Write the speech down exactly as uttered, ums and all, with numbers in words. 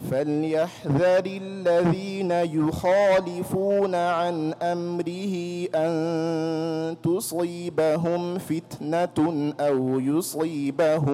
فليحذر الذين يخالفون عن أمره أن تصيبهم فتنة أو يصيبهم